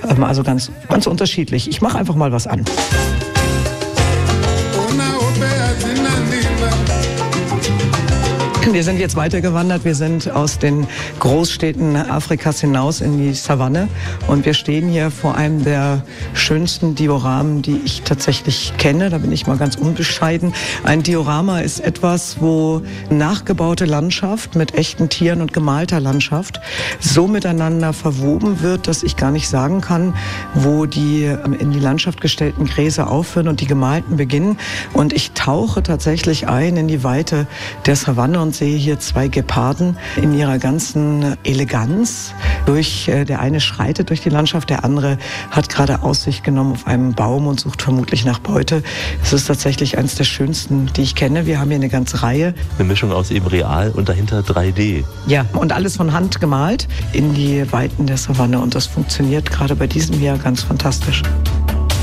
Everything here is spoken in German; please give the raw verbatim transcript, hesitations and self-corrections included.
Also ganz, ganz unterschiedlich. Ich mache einfach mal was an. Wir sind jetzt weitergewandert. Wir sind aus den Großstädten Afrikas hinaus in die Savanne. Und wir stehen hier vor einem der schönsten Dioramen, die ich tatsächlich kenne. Da bin ich mal ganz unbescheiden. Ein Diorama ist etwas, wo nachgebaute Landschaft mit echten Tieren und gemalter Landschaft so miteinander verwoben wird, dass ich gar nicht sagen kann, wo die in die Landschaft gestellten Gräser aufhören und die gemalten beginnen. Und ich tauche tatsächlich ein in die Weite der Savanne und sehe hier zwei Geparden in ihrer ganzen Eleganz. Durch, äh, der eine schreitet durch die Landschaft, der andere hat gerade Aussicht genommen auf einen Baum und sucht vermutlich nach Beute. Es ist tatsächlich eines der schönsten, die ich kenne. Wir haben hier eine ganze Reihe. Eine Mischung aus eben real und dahinter drei D. Ja, und alles von Hand gemalt in die Weiten der Savanne. Und das funktioniert gerade bei diesem hier ganz fantastisch.